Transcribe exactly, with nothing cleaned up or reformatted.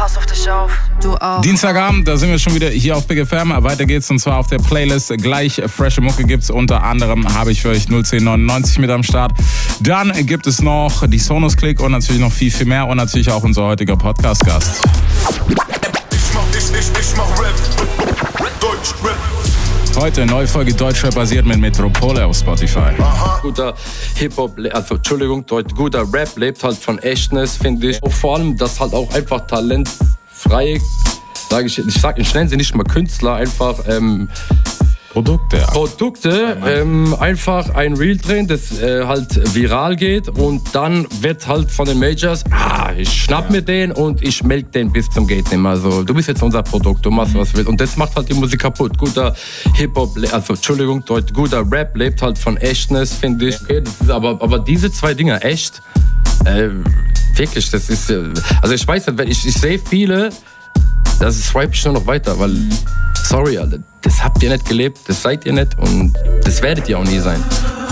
pass auf dich auf. Du auch. Dienstagabend, da sind wir schon wieder hier auf Big F M. Weiter geht's und zwar auf der Playlist. Gleich frische Mucke gibt's. Unter anderem habe ich für euch null zehn neunundneunzig mit am Start. Dann gibt es noch die Sonos Click und natürlich noch viel, viel mehr. Und natürlich auch unser heutiger Podcast-Gast. Ich mach, ich, ich, ich mach Rap. Deutsch Rap. Heute neue Folge Deutschrap basiert mit Metropole auf Spotify. Aha. Guter Hip-Hop, also Entschuldigung, guter Rap lebt halt von Echtness, finde ich. Und vor allem, dass halt auch einfach talentfrei, sage ich, ich sag, ich nenne sie nicht mal Künstler, einfach ähm, Produkte. Produkte, ähm, einfach ein Reel drehen, das äh, halt viral geht und dann wird halt von den Majors, ah, ich schnapp mir den und ich melk den bis zum geht nicht mehr. Also du bist jetzt unser Produkt, du machst was du willst und das macht halt die Musik kaputt. Guter Hip-Hop, also Entschuldigung, guter Rap lebt halt von Echtness, finde ich. Okay, das ist aber, aber diese zwei Dinger, echt, äh, wirklich, das ist, äh, also ich weiß nicht, ich, ich sehe viele, das swipe ich nur noch weiter, weil, sorry, Alter, das habt ihr nicht gelebt, das seid ihr nicht und das werdet ihr auch nie sein.